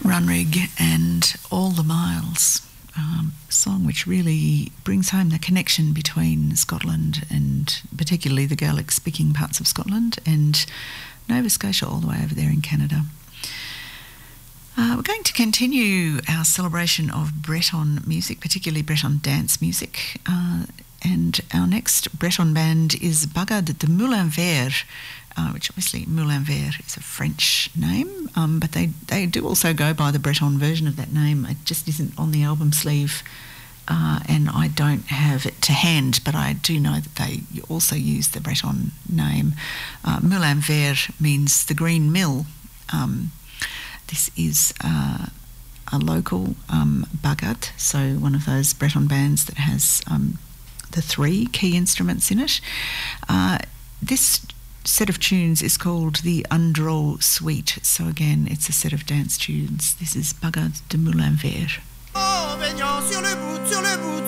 Runrig and All the Miles, song which really brings home the connection between Scotland and particularly the Gaelic-speaking parts of Scotland and Nova Scotia all the way over there in Canada. We're going to continue our celebration of Breton music, particularly Breton dance music, and our next Breton band is Bagad de Moulin Vert, which obviously Moulin Vert is a French name, but they do also go by the Breton version of that name. It just isn't on the album sleeve, and I don't have it to hand, but I do know that they also use the Breton name. Moulin Vert means the green mill. This is a local Bagad, so one of those Breton bands that has the 3 key instruments in it. This set of tunes is called the Undrol Suite. So again, it's a set of dance tunes. This is Bagad de Moulin Vert.